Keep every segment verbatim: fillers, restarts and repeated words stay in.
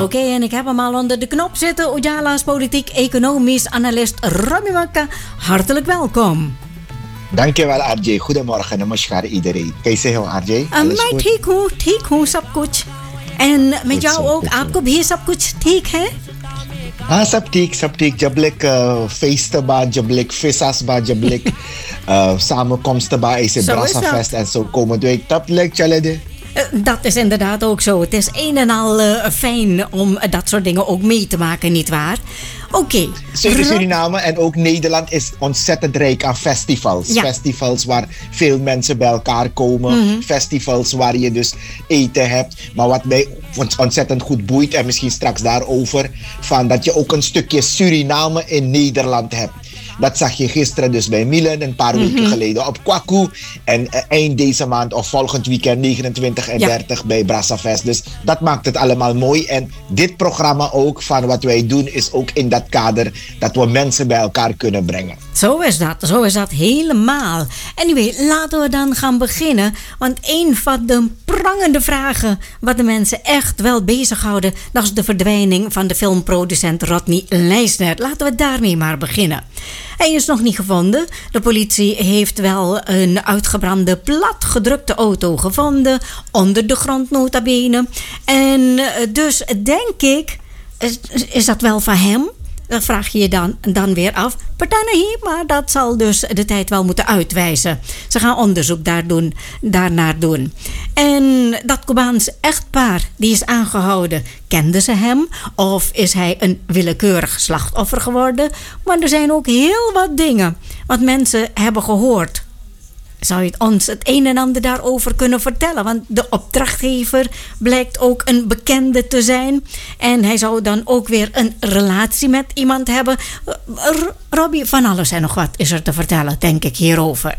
Oké, okay, en ik heb hem al onder de knop zitten. Ujala's politiek-economisch analist Robbie Makka. Hartelijk welkom. Dankjewel R J. Goedemorgen, namaskar iedereen. कैसे हो R J? मैं ठीक हूँ, ठीक हूँ सब कुछ. En met jou ook, आपको भी सब कुछ ठीक है? हाँ सब ठीक सब ठीक जब लेक feesten ba जब लेक visas ba जब लेक samenkomsten ba ऐसे Brassafest en zo komen door dat leek challenge. Dat is inderdaad ook zo. Het is een en al uh, fijn om uh, dat soort dingen ook mee te maken, nietwaar? Oké. Okay. Suriname en ook Nederland is ontzettend rijk aan festivals. Ja. Festivals waar veel mensen bij elkaar komen. Mm-hmm. Festivals waar je dus eten hebt. Maar wat mij ontzettend goed boeit, en misschien straks daarover, van dat je ook een stukje Suriname in Nederland hebt. Dat zag je gisteren dus bij Milan, een paar mm-hmm. weken geleden op Kwaku. En uh, eind deze maand of volgend weekend negenentwintig en dertig ja. bij Brassafest. Dus dat maakt het allemaal mooi. En dit programma ook, van wat wij doen, is ook in dat kader dat we mensen bij elkaar kunnen brengen. Zo is dat, zo is dat helemaal. Anyway, laten we dan gaan beginnen. Want een van de prangende vragen wat de mensen echt wel bezighouden, dat is de verdwijning van de filmproducent Rodney Leisner. Laten we daarmee maar beginnen. Hij is nog niet gevonden. De politie heeft wel een uitgebrande, platgedrukte auto gevonden. Onder de grond nota bene. En dus denk ik, is, is dat wel van hem? Dat vraag je je dan, dan weer af. Partanahi, maar dat zal dus de tijd wel moeten uitwijzen. Ze gaan onderzoek daar doen, daarnaar doen. En dat Cubaans echtpaar, die is aangehouden. Kenden ze hem? Of is hij een willekeurig slachtoffer geworden? Maar er zijn ook heel wat dingen wat mensen hebben gehoord. Zou je ons het een en ander daarover kunnen vertellen? Want de opdrachtgever blijkt ook een bekende te zijn. En hij zou dan ook weer een relatie met iemand hebben. R- Robbie, van alles en nog wat is er te vertellen, denk ik, hierover.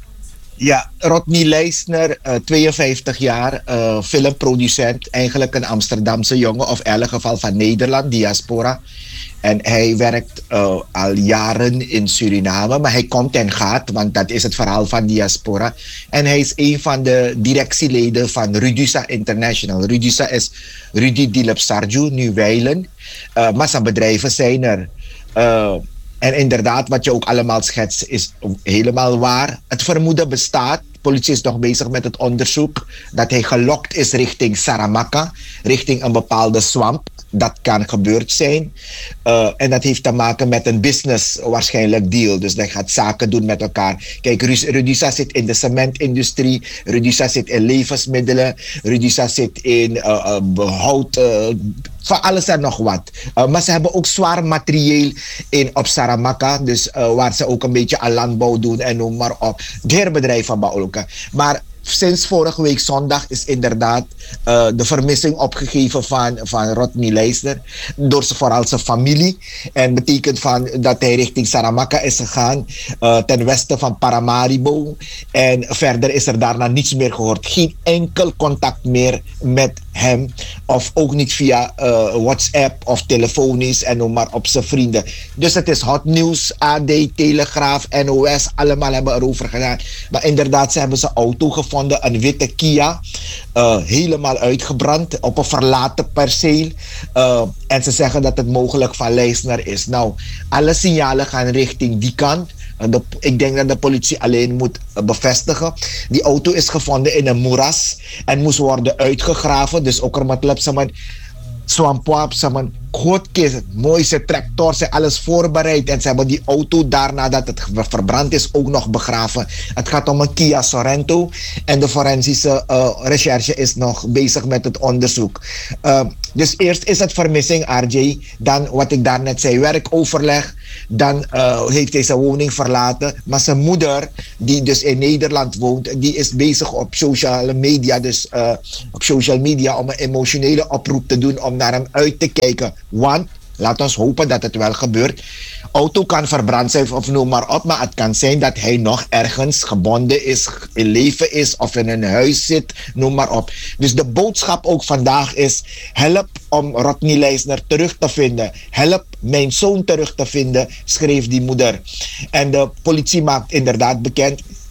Ja, Rodney Leisner, uh, tweeënvijftig jaar, uh, filmproducent. Eigenlijk een Amsterdamse jongen, of in elk geval van Nederland, diaspora. En hij werkt uh, al jaren in Suriname, maar hij komt en gaat, want dat is het verhaal van diaspora. En hij is een van de directieleden van Rudusa International. Rudusa is Rudy Dilip Sarju, nu Wijlen. Uh, maar zijn bedrijven zijn er. Uh, en inderdaad, wat je ook allemaal schetst, is helemaal waar. Het vermoeden bestaat. De politie is nog bezig met het onderzoek dat hij gelokt is richting Saramacca, richting een bepaalde swamp. Dat kan gebeurd zijn. Uh, en dat heeft te maken met een business waarschijnlijk deal. Dus hij gaat zaken doen met elkaar. Kijk, Rudusa zit in de cementindustrie. Rudusa zit in levensmiddelen. Rudusa zit in uh, uh, hout. Uh, van alles en nog wat. Uh, maar ze hebben ook zwaar materieel in, op Saramacca. Dus uh, waar ze ook een beetje aan landbouw doen en noem maar op. Dierbedrijven bouwen. Maar sinds vorige week zondag is inderdaad uh, de vermissing opgegeven van, van Rodney Leisner. Door vooral zijn familie. En betekent van dat hij richting Saramacca is gegaan. Uh, ten westen van Paramaribo. En verder is er daarna niets meer gehoord. Geen enkel contact meer met hem. Of ook niet via uh, WhatsApp of telefonisch en noem maar op zijn vrienden. Dus het is hot nieuws. A D, Telegraaf, N O S, allemaal hebben erover gedaan. Maar inderdaad, ze hebben zijn auto gevonden. Een witte Kia. Uh, helemaal uitgebrand op een verlaten perceel. Uh, en ze zeggen dat het mogelijk van Leisner is. Nou, alle signalen gaan richting die kant. De, ik denk dat de politie alleen moet bevestigen. Die auto is gevonden in een moeras en moest worden uitgegraven. Dus ook er met lapsaman swampwap, saman goedkis, mooiste tractors en alles voorbereid. En ze hebben die auto daarna dat het verbrand is ook nog begraven. Het gaat om een Kia Sorento. En de forensische uh, recherche is nog bezig met het onderzoek. Uh, dus eerst is het vermissing, R J. Dan wat ik daarnet zei, werkoverleg. Dan uh, heeft hij zijn woning verlaten. Maar zijn moeder, die dus in Nederland woont, die is bezig op sociale media. Dus uh, op social media om een emotionele oproep te doen om naar hem uit te kijken. Want, laat ons hopen dat het wel gebeurt. Auto kan verbrand zijn of noem maar op, maar het kan zijn dat hij nog ergens gebonden is, in leven is of in een huis zit, noem maar op. Dus de boodschap ook vandaag is, help om Rodney Leisner terug te vinden. Help mijn zoon terug te vinden, schreef die moeder. En de politie maakt inderdaad bekend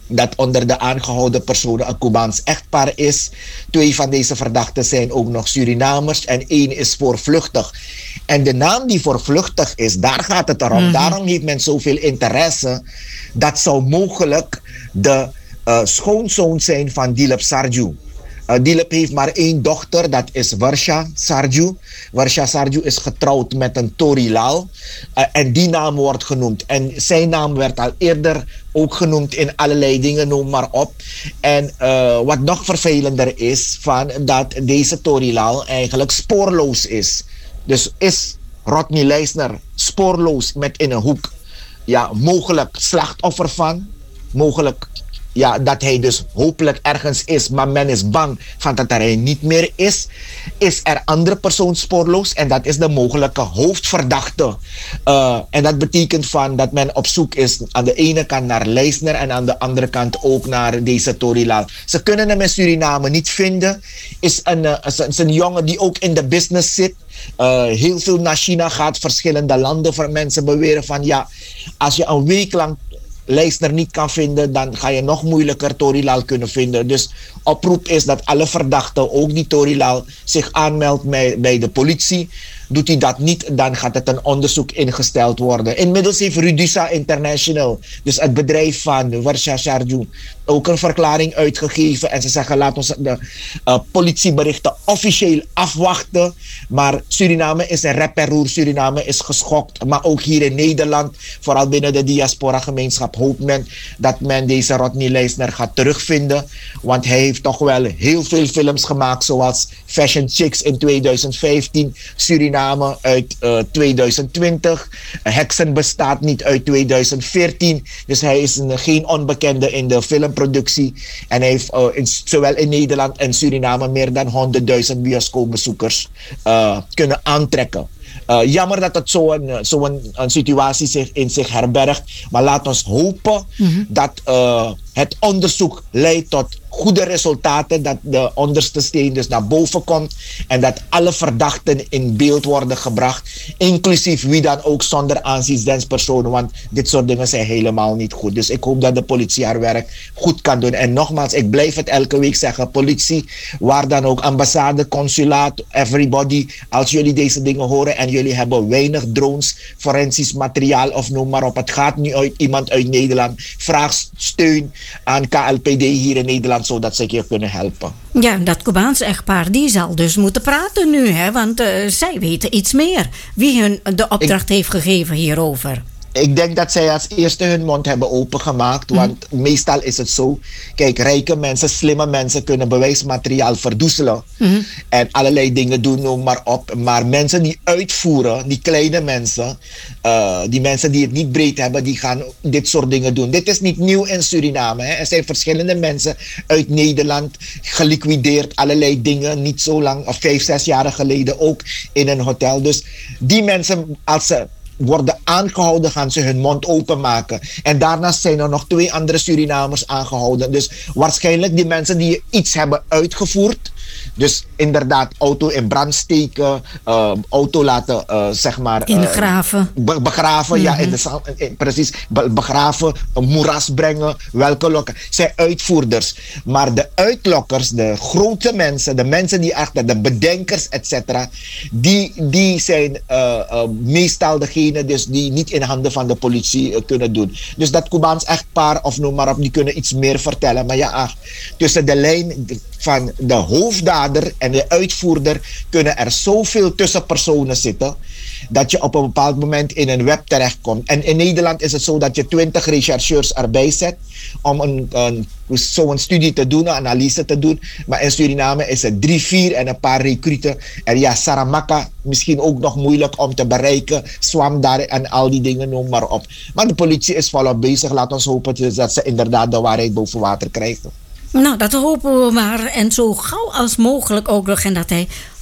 dat onder de aangehouden personen een Cubaans echtpaar is. Twee van deze verdachten zijn ook nog Surinamers en één is voorvluchtig. En de naam die voorvluchtig is, daar gaat het erom. Mm-hmm. Daarom heeft men zoveel interesse. Dat zou mogelijk de uh, schoonzoon zijn van Dilip Sarju. Uh, Dilip heeft maar één dochter, dat is Varsha Sarju. Varsha Sarju is getrouwd met een Torilal. Uh, en die naam wordt genoemd. En zijn naam werd al eerder ook genoemd in allerlei dingen, noem maar op. En uh, wat nog vervelender is, van dat deze Torilal eigenlijk spoorloos is. Dus is Rodney Leisner spoorloos met in een hoek, ja, mogelijk slachtoffer van, mogelijk, ja, dat hij dus hopelijk ergens is, maar men is bang van dat hij niet meer is. Is er andere persoon spoorloos en dat is de mogelijke hoofdverdachte. Uh, en dat betekent van dat men op zoek is aan de ene kant naar Leisner en aan de andere kant ook naar deze Torilal. Ze kunnen hem in Suriname niet vinden. Is een, uh, is een jongen die ook in de business zit. Uh, heel veel naar China gaat, verschillende landen, voor mensen beweren van ja, als je een week lang Leisner niet kan vinden, dan ga je nog moeilijker Torilal kunnen vinden. Dus oproep is dat alle verdachten, ook die Torilal, zich aanmeldt bij, bij de politie. Doet hij dat niet, dan gaat het een onderzoek ingesteld worden. Inmiddels heeft Rudusa International, dus het bedrijf van Varsha Sarju, ook een verklaring uitgegeven. En ze zeggen, laat ons de uh, politieberichten officieel afwachten. Maar Suriname is een rep en roer. Suriname is geschokt. Maar ook hier in Nederland, vooral binnen de diaspora-gemeenschap, hoopt men dat men deze Rodney Leisner gaat terugvinden. Want hij heeft toch wel heel veel films gemaakt, zoals Fashion Chicks in tweeduizend vijftien, Suriname uit uh, tweeduizend twintig, Heksen bestaat niet uit tweeduizend veertien. Dus hij is een, geen onbekende in de filmproductie. En hij heeft uh, in, zowel in Nederland en Suriname meer dan honderdduizend bioscoopbezoekers uh, kunnen aantrekken. Uh, jammer dat het zo'n zo een, een situatie zich in zich herbergt. Maar laat ons hopen mm-hmm. dat uh, het onderzoek leidt tot goede resultaten. Dat de onderste steen dus naar boven komt. En dat alle verdachten in beeld worden gebracht. Inclusief wie dan ook, zonder aanziensdenspersonen. Want dit soort dingen zijn helemaal niet goed. Dus ik hoop dat de politie haar werk goed kan doen. En nogmaals, ik blijf het elke week zeggen. Politie, waar dan ook, ambassade, consulaat, everybody. Als jullie deze dingen horen en jullie hebben weinig drones, forensisch materiaal of noem maar op. Het gaat nu uit iemand uit Nederland. Vraag steun aan K L P D hier in Nederland, zodat ze je kunnen helpen. Ja, dat Cubaanse echtpaar die zal dus moeten praten nu, hè? Want uh, zij weten iets meer. Wie hun de opdracht ik, heeft gegeven hierover. Ik denk dat zij als eerste hun mond hebben opengemaakt. Mm. Want meestal is het zo. Kijk, rijke mensen, slimme mensen kunnen bewijsmateriaal verdoezelen. Mm. En allerlei dingen doen, noem maar op. Maar mensen die uitvoeren, die kleine mensen, uh, die mensen die het niet breed hebben, die gaan dit soort dingen doen. Dit is niet nieuw in Suriname. Hè. Er zijn verschillende mensen uit Nederland geliquideerd. Allerlei dingen, niet zo lang, of vijf, zes jaar geleden ook in een hotel. Dus die mensen, als ze worden aangehouden, gaan ze hun mond openmaken. En daarnaast zijn er nog twee andere Surinamers aangehouden. Dus waarschijnlijk die mensen die iets hebben uitgevoerd. Dus inderdaad, auto in brand steken, uh, auto laten, uh, zeg maar... Uh, Ingraven. Be- begraven, mm-hmm. ja, in de zaal, in, precies. Be- begraven, een moeras brengen, welke lokken. Zijn uitvoerders. Maar de uitlokkers, de grote mensen, de mensen die achter, de bedenkers, et cetera, die, die zijn uh, uh, meestal degene dus die niet in handen van de politie uh, kunnen doen. Dus dat Cubaans echtpaar, of noem maar op, die kunnen iets meer vertellen. Maar ja, ach, tussen de lijn van de hoofddader en de uitvoerder kunnen er zoveel tussenpersonen zitten dat je op een bepaald moment in een web terechtkomt. En in Nederland is het zo dat je twintig rechercheurs erbij zet om een, een, zo'n studie te doen, een analyse te doen. Maar in Suriname is het drie, vier en een paar recruten. En ja, Saramaka, misschien ook nog moeilijk om te bereiken. Swam daar en al die dingen, noem maar op. Maar de politie is volop bezig. Laat ons hopen dat ze inderdaad de waarheid boven water krijgen. Nou, dat hopen we maar. En zo gauw als mogelijk ook nog. En dat hij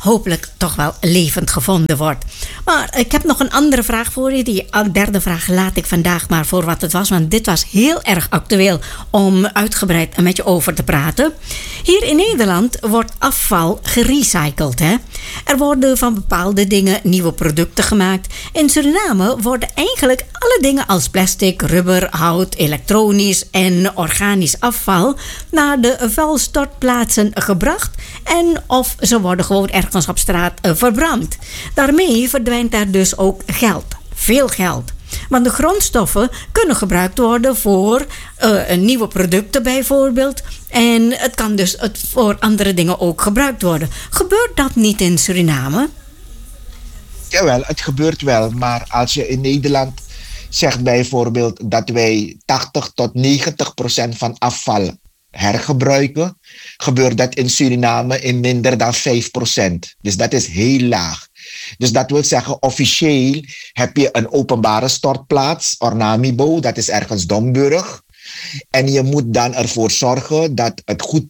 hopelijk toch wel levend gevonden wordt. Maar ik heb nog een andere vraag voor je. Die derde vraag laat ik vandaag maar voor wat het was, want dit was heel erg actueel om uitgebreid met je over te praten. Hier in Nederland wordt afval gerecycled. Hè? Er worden van bepaalde dingen nieuwe producten gemaakt. In Suriname worden eigenlijk alle dingen als plastic, rubber, hout, elektronisch en organisch afval naar de vuilstortplaatsen gebracht en of ze worden gewoon ergens op straat uh, verbrand. Daarmee verdwijnt er dus ook geld. Veel geld. Want de grondstoffen kunnen gebruikt worden voor uh, nieuwe producten bijvoorbeeld. En het kan dus het voor andere dingen ook gebruikt worden. Gebeurt dat niet in Suriname? Jawel, het gebeurt wel. Maar als je in Nederland zegt bijvoorbeeld dat wij tachtig tot negentig procent van afval hergebruiken, gebeurt dat in Suriname in minder dan vijf procent. Dus dat is heel laag. Dus dat wil zeggen, officieel heb je een openbare stortplaats, Ornamibo, dat is ergens Domburg. En je moet dan ervoor zorgen dat het goed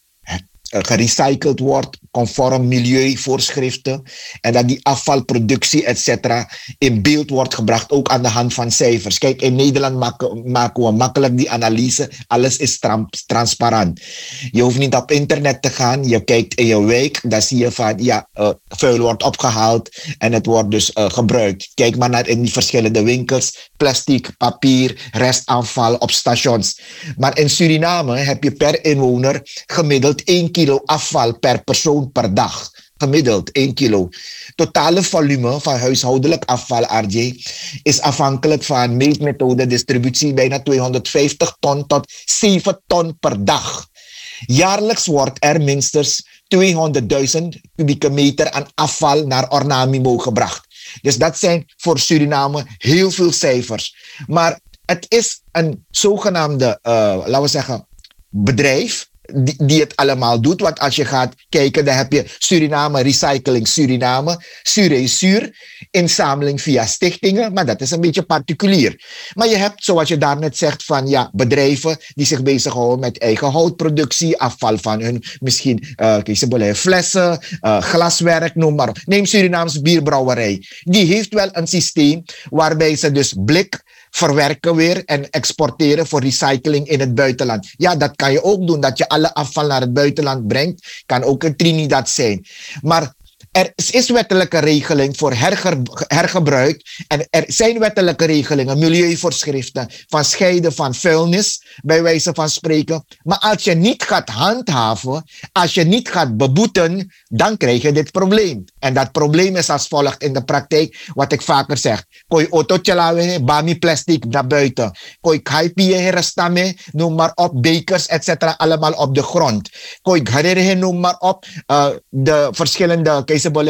gerecycled wordt, conform milieuvoorschriften. En dat die afvalproductie, et cetera, in beeld wordt gebracht, ook aan de hand van cijfers. Kijk, in Nederland maken, maken we makkelijk die analyse. Alles is trans- transparant. Je hoeft niet op internet te gaan. Je kijkt in je wijk, dan zie je van, ja, uh, vuil wordt opgehaald en het wordt dus uh, gebruikt. Kijk maar naar in die verschillende winkels. Plastic, papier, restafval op stations. Maar in Suriname heb je per inwoner gemiddeld één kilo afval per persoon per dag. Gemiddeld één kilo. Totale volume van huishoudelijk afval, R J, is afhankelijk van meetmethode distributie bijna tweehonderdvijftig ton tot zeven ton per dag. Jaarlijks wordt er minstens tweehonderdduizend kubieke meter aan afval naar Ornamibo gebracht. Dus dat zijn voor Suriname heel veel cijfers. Maar het is een zogenaamde, uh, laten we zeggen, bedrijf Die, die het allemaal doet. Want als je gaat kijken, dan heb je Suriname Recycling Suriname, Suresuur, inzameling via stichtingen, maar dat is een beetje particulier. Maar je hebt, zoals je daarnet zegt, van ja, bedrijven die zich bezighouden met eigen houtproductie, afval van hun misschien uh, flessen, uh, glaswerk, noem maar op. Neem Surinaamse bierbrouwerij. Die heeft wel een systeem waarbij ze dus blik verwerken weer en exporteren voor recycling in het buitenland. Ja, dat kan je ook doen, dat je alle afval naar het buitenland brengt. Kan ook in Trinidad zijn. Maar er is wettelijke regeling voor herge- hergebruik en er zijn wettelijke regelingen, milieuvoorschriften van scheiden van vuilnis, bij wijze van spreken. Maar als je niet gaat handhaven, als je niet gaat beboeten, dan krijg je dit probleem. En dat probleem is als volgt in de praktijk, wat ik vaker zeg. Koi autootje lawen, bami plastic naar buiten. Koi kaipie herestame, noem maar op, bekers, et cetera, allemaal op de grond. Koi garere, noem maar op, uh, de verschillende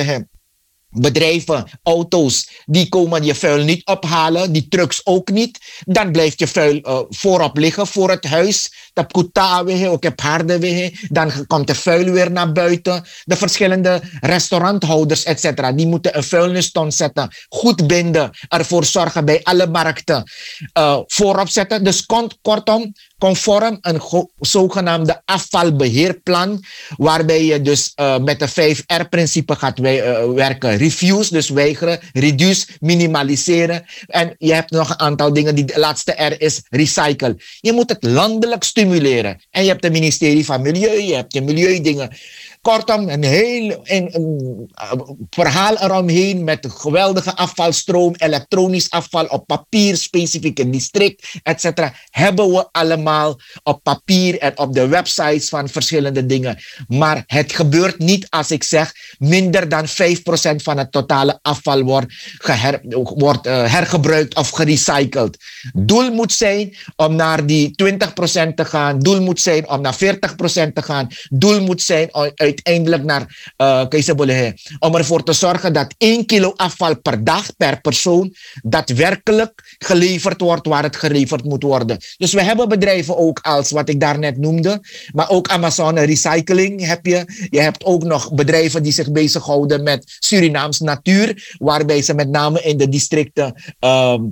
bedrijven, auto's, die komen je vuil niet ophalen, die trucks ook niet. Dan blijft je vuil uh, voorop liggen voor het huis. Dat kuta weer, ook heb harde weer. Dan komt de vuil weer naar buiten. De verschillende restauranthouders, et cetera, die moeten een vuilniston zetten, goed binden, ervoor zorgen bij alle markten, uh, voorop zetten. Dus kort, kortom, conform een go- zogenaamde afvalbeheerplan, waarbij je dus uh, met de vijf R-principe gaat wij, uh, werken. Refuse, dus weigeren, reduce, minimaliseren. En je hebt nog een aantal dingen. Die de laatste R is recycle. Je moet het landelijk stimuleren. En je hebt het ministerie van Milieu, je hebt je milieudingen. Kortom, een heel een, een, een verhaal eromheen met een geweldige afvalstroom, elektronisch afval op papier, specifieke district, et cetera. Hebben we allemaal op papier en op de websites van verschillende dingen. Maar het gebeurt niet als ik zeg, minder dan vijf procent van het totale afval wordt, geher, wordt uh, hergebruikt of gerecycled. Doel moet zijn om naar die twintig procent te gaan. Doel moet zijn om naar veertig procent te gaan. Doel moet zijn om uiteindelijk naar, uh, om ervoor te zorgen dat één kilo afval per dag, per persoon, daadwerkelijk geleverd wordt waar het geleverd moet worden. Dus we hebben bedrijven ook als wat ik daarnet noemde, maar ook Amazon Recycling heb je. Je hebt ook nog bedrijven die zich bezighouden met Surinaams natuur, waarbij ze met name in de districten um,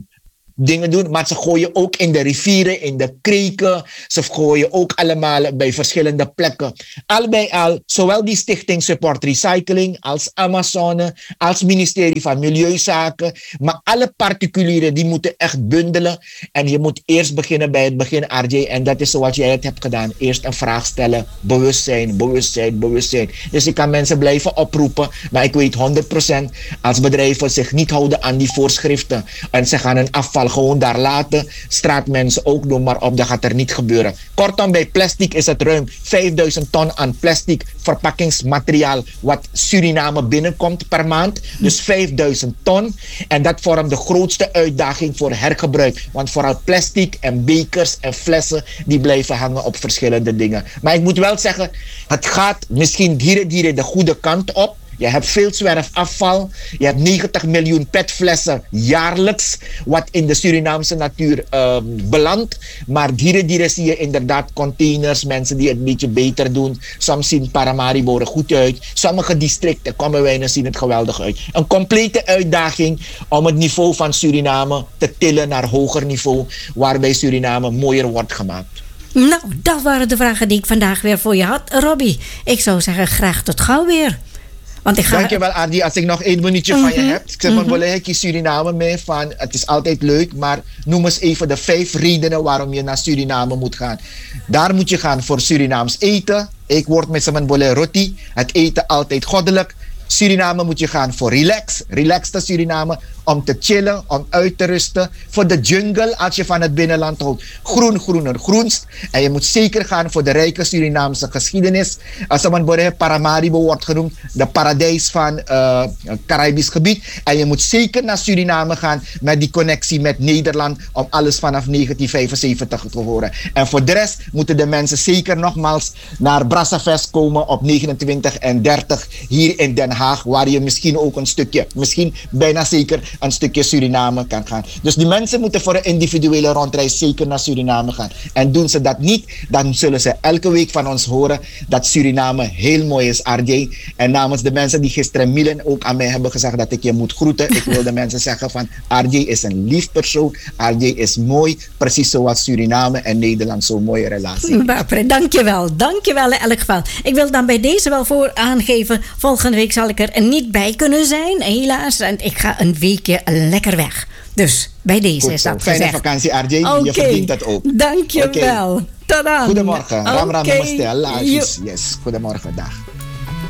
dingen doen. Maar ze gooien ook in de rivieren, in de kreken. Ze gooien ook allemaal bij verschillende plekken. Al bij al, zowel die Stichting Support Recycling als Amazone, als ministerie van Milieuzaken. Maar alle particulieren die moeten echt bundelen. En je moet eerst beginnen bij het begin, R J. En dat is zoals jij het hebt gedaan. Eerst een vraag stellen. Bewustzijn, bewustzijn, bewustzijn. Dus ik kan mensen blijven oproepen. Maar ik weet honderd procent als bedrijven zich niet houden aan die voorschriften. En ze gaan hun afval gewoon daar laten. Straatmensen ook doen, maar op dat gaat er niet gebeuren. Kortom, bij plastic is het ruim vijfduizend ton aan plastic verpakkingsmateriaal wat Suriname binnenkomt per maand. Dus vijfduizend ton. En dat vormt de grootste uitdaging voor hergebruik. Want vooral plastic en bekers en flessen die blijven hangen op verschillende dingen. Maar ik moet wel zeggen, het gaat misschien dieren dieren de goede kant op. Je hebt veel zwerfafval. Je hebt negentig miljoen petflessen jaarlijks, wat in de Surinaamse natuur uh, belandt. Maar dieren dieren zie je inderdaad containers, mensen die het een beetje beter doen. Soms zien Paramaribo er goed uit. Sommige districten, komen wij en zien het geweldig uit. Een complete uitdaging om het niveau van Suriname te tillen naar hoger niveau, waarbij Suriname mooier wordt gemaakt. Nou, dat waren de vragen die ik vandaag weer voor je had, Robbie. Ik zou zeggen, graag tot gauw weer. Want ik ga... Dankjewel, Adi. Als ik nog één minuutje mm-hmm. van je heb. Ik zeg maar, mm-hmm. ik kies Suriname mee van, het is altijd leuk, maar noem eens even de vijf redenen waarom je naar Suriname moet gaan. Daar moet je gaan voor Surinaams eten. Ik word met z'n bolle roti. Het eten altijd goddelijk. Suriname moet je gaan voor relax. Relaxte Suriname. Om te chillen, om uit te rusten. Voor de jungle, als je van het binnenland houdt. Groen, groener, groenst. En je moet zeker gaan voor de rijke Surinaamse geschiedenis. Als een Paramaribo wordt genoemd. De paradijs van uh, het Caribisch gebied. En je moet zeker naar Suriname gaan met die connectie met Nederland. Om alles vanaf negentien vijfenzeventig te horen. En voor de rest moeten de mensen zeker nogmaals naar Brassafest komen op negenentwintig en dertig hier in Den Haag. Waar je misschien ook een stukje, misschien bijna zeker een stukje Suriname kan gaan. Dus die mensen moeten voor een individuele rondreis zeker naar Suriname gaan. En doen ze dat niet, dan zullen ze elke week van ons horen dat Suriname heel mooi is, R J. En namens de mensen die gisteren Milen ook aan mij hebben gezegd dat ik je moet groeten. Ik wil de mensen zeggen van R J is een lief persoon. R J is mooi, precies zoals Suriname en Nederland zo'n mooie relatie. Barbara, dankjewel. Dankjewel in elk geval. Ik wil dan bij deze wel voor aangeven, volgende week zal ik er niet bij kunnen zijn, helaas. En ik ga een weekje lekker weg. Dus bij deze goed is dat zo. Fijne gezegd. vakantie, R J. Okay. Je verdient dat ook. Dankjewel. Okay. Tot dan. Goedemorgen. Okay. Ram ram namaste. Allah. Yes. Goedemorgen. Dag.